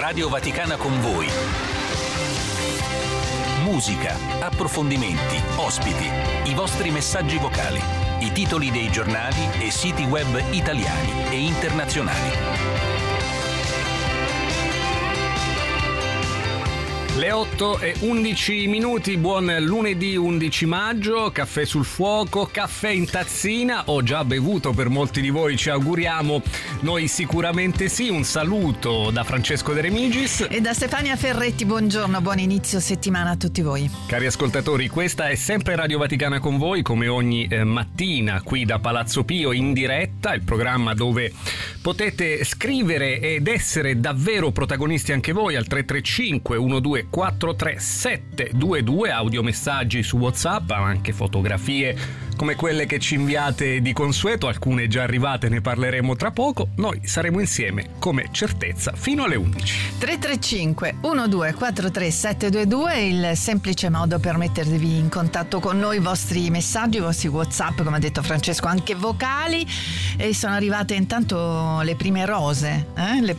Radio Vaticana con voi. Musica, approfondimenti, ospiti, i vostri messaggi vocali, i titoli dei giornali e siti web italiani e internazionali. Le 8:11, buon lunedì 11 maggio, caffè sul fuoco, caffè in tazzina, ho già bevuto per molti di voi, ci auguriamo, noi sicuramente sì, un saluto da Francesco De Remigis e da Stefania Ferretti, buongiorno, buon inizio settimana a tutti voi. Cari ascoltatori, questa è sempre Radio Vaticana con voi, come ogni mattina qui da Palazzo Pio in diretta, il programma dove potete scrivere ed essere davvero protagonisti anche voi al 335 12 43722, audiomessaggi su WhatsApp, anche fotografie come quelle che ci inviate di consueto, alcune già arrivate, ne parleremo tra poco. Noi saremo insieme come certezza fino alle 11. 335 12 43722 il semplice modo per mettervi in contatto con noi, i vostri messaggi, i vostri WhatsApp, come ha detto Francesco, anche vocali. E sono arrivate intanto le prime rose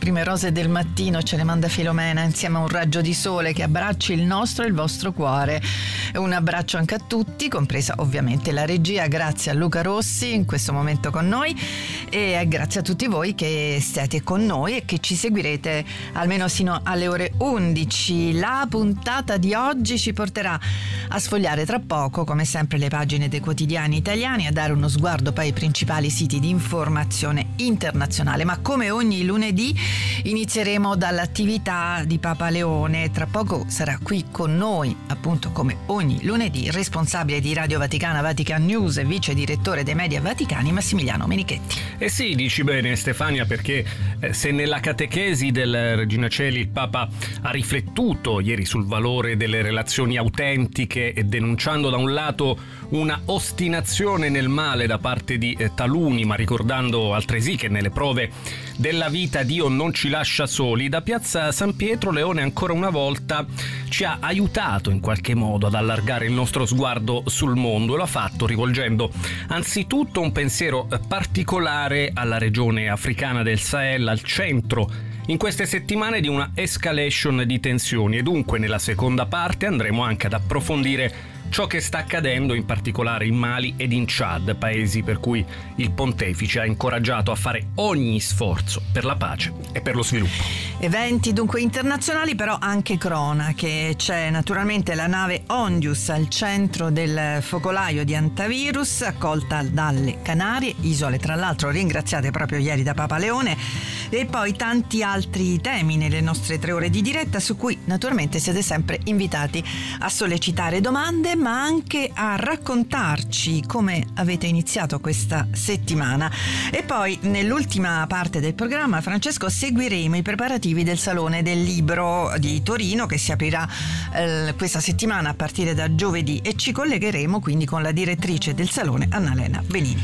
del mattino, ce le manda Filomena insieme a un raggio di sole che abbracci il nostro e il vostro cuore. Un abbraccio anche a tutti, compresa ovviamente la regia. Grazie a Luca Rossi in questo momento con noi e grazie a tutti voi che siete con noi e che ci seguirete almeno sino alle ore 11. La puntata di oggi ci porterà a sfogliare tra poco, come sempre, le pagine dei quotidiani italiani, a dare uno sguardo poi ai principali siti di informazione internazionale. Ma come ogni lunedì inizieremo dall'attività di Papa Leone. Tra poco sarà qui con noi, appunto come ogni lunedì, responsabile di Radio Vaticana, Vatican News e vice direttore dei media vaticani, Massimiliano Menichetti. E sì, dici bene Stefania, perché se nella catechesi del Regina Coeli il Papa ha riflettuto ieri sul valore delle relazioni autentiche e denunciando da un lato una ostinazione nel male da parte di taluni, ma ricordando altresì che nelle prove della vita Dio non ci lascia soli, da Piazza San Pietro Leone ancora una volta ci ha aiutato in qualche modo ad allargare il nostro sguardo sul mondo, e lo ha fatto rivolgendo anzitutto un pensiero particolare alla regione africana del Sahel, al centro in queste settimane di una escalation di tensioni, e dunque nella seconda parte andremo anche ad approfondire ciò che sta accadendo in particolare in Mali ed in Chad, paesi per cui il pontefice ha incoraggiato a fare ogni sforzo per la pace e per lo sviluppo. Eventi dunque internazionali, però anche cronache. C'è naturalmente la nave Ondius al centro del focolaio di antivirus, accolta dalle Canarie, isole tra l'altro ringraziate proprio ieri da Papa Leone, e poi tanti altri temi nelle nostre 3 ore di diretta, su cui naturalmente siete sempre invitati a sollecitare domande, ma anche a raccontarci come avete iniziato questa settimana. E poi nell'ultima parte del programma, Francesco, seguiremo i preparativi del Salone del Libro di Torino, che si aprirà questa settimana a partire da giovedì, e ci collegheremo quindi con la direttrice del Salone, Annalena Benini.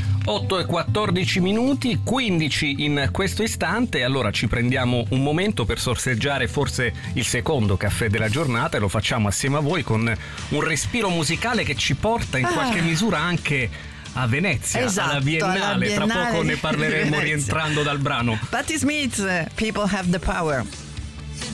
8:14, 15 in questo istante. Allora ci prendiamo un momento per sorseggiare forse il secondo caffè della giornata, e lo facciamo assieme a voi con un respiro musicale che ci porta in qualche misura anche a Venezia, esatto, alla Biennale. Tra poco ne parleremo rientrando dal brano. Patti Smith, People Have the Power.